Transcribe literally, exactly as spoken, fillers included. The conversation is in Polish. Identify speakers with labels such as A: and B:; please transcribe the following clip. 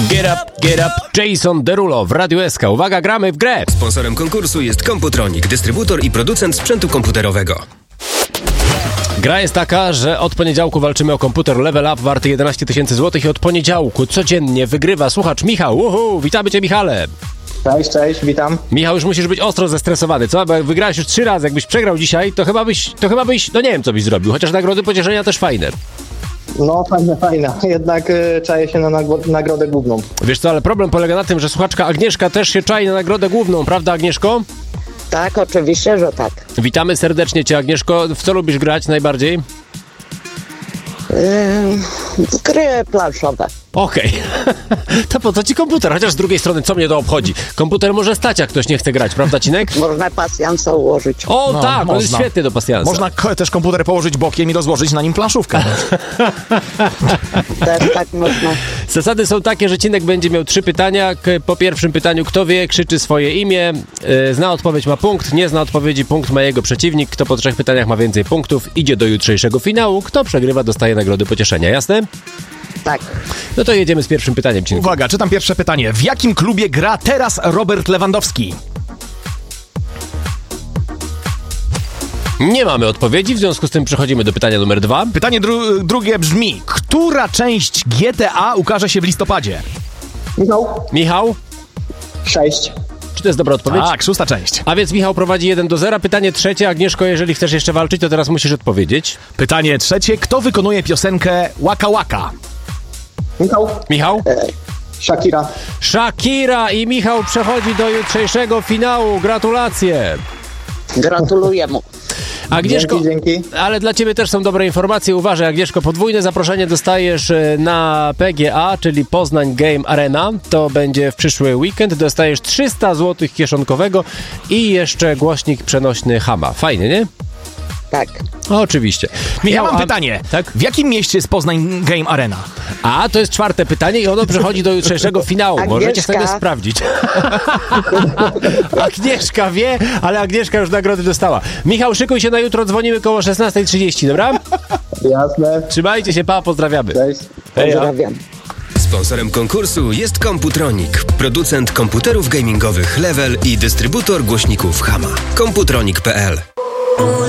A: Get up, get up, Jason Derulo w Radiu S K. Uwaga, gramy w grę.
B: Sponsorem konkursu jest Komputronik, dystrybutor i producent sprzętu komputerowego.
A: Gra jest taka, że od poniedziałku walczymy o komputer Level Up warty jedenaście tysięcy złotych i od poniedziałku codziennie wygrywa słuchacz Michał. Uhu, witamy cię, Michale.
C: Cześć, cześć, witam.
A: Michał, już musisz być ostro zestresowany, co? Bo jak wygrałeś już trzy razy, jakbyś przegrał dzisiaj, to chyba byś, to chyba byś, no nie wiem, co byś zrobił, chociaż nagrody pocieszenia też fajne.
C: No, fajna, fajna. Jednak y, czaję się na nagro- nagrodę główną.
A: Wiesz co, ale problem polega na tym, że słuchaczka Agnieszka też się czai na nagrodę główną, prawda, Agnieszko?
D: Tak, oczywiście, że tak.
A: Witamy serdecznie cię, Agnieszko. W co lubisz grać najbardziej?
D: Yy, gry planszowe.
A: Okej. To po co ci komputer? Chociaż z drugiej strony, co mnie to obchodzi? Komputer może stać, jak ktoś nie chce grać, prawda, Cinek?
D: Można pasjansa ułożyć.
A: O
E: No,
A: tak, on jest
E: można.
A: świetny do pasjansa.
E: Można k- też komputer położyć bokiem i rozłożyć na nim planszówkę.
D: Też tak można.
A: Zasady są takie, że Cinek będzie miał trzy pytania. K- Po pierwszym pytaniu kto wie, krzyczy swoje imię. Yy, Zna odpowiedź, ma punkt. Nie zna odpowiedzi, punkt ma jego przeciwnik. Kto po trzech pytaniach ma więcej punktów, idzie do jutrzejszego finału. Kto przegrywa, dostaje nagrody pocieszenia. Jasne?
D: Tak.
A: No to jedziemy z pierwszym pytaniem, Cinku.
E: Uwaga, czytam pierwsze pytanie. W jakim klubie gra teraz Robert Lewandowski?
A: Nie mamy odpowiedzi, w związku z tym przechodzimy do pytania numer dwa.
E: Pytanie dru- drugie brzmi. Która część G T A ukaże się w listopadzie?
C: Michał?
A: Michał,
C: Sześć.
A: czy to jest dobra odpowiedź?
E: Tak, szósta część.
A: A więc Michał prowadzi jeden do zera. Pytanie trzecie. Agnieszko, jeżeli chcesz jeszcze walczyć, to teraz musisz odpowiedzieć.
E: Pytanie trzecie. Kto wykonuje piosenkę Waka Waka?
C: Michał?
A: Michał?
C: Shakira.
A: Shakira i Michał przechodzi do jutrzejszego finału. Gratulacje.
D: Gratuluję mu.
A: Agnieszko,
C: Dzięki, dzięki.
A: ale dla ciebie też są dobre informacje. Uważaj, Agnieszko, podwójne zaproszenie dostajesz e, na P G A, czyli Poznań Game Arena. To będzie w przyszły weekend. Dostajesz trzysta złotych kieszonkowego i jeszcze głośnik przenośny Hama. Fajnie, nie?
D: Tak.
A: Oczywiście.
E: Ja mam
A: a-
E: pytanie.
A: Tak?
E: W jakim mieście jest Poznań Game Arena?
A: A, to jest czwarte pytanie i ono przechodzi do jutrzejszego finału. Możecie
D: Agnieszka.
A: sobie sprawdzić. Agnieszka wie, ale Agnieszka już nagrody dostała. Michał, szykuj się na jutro, dzwonimy koło szesnasta trzydzieści, dobra?
C: Jasne.
A: Trzymajcie się, pa, pozdrawiamy.
C: Cześć.
D: Pozdrawiam.
B: Sponsorem konkursu jest Komputronik, producent komputerów gamingowych Level i dystrybutor głośników Hama. komputronik kropka p l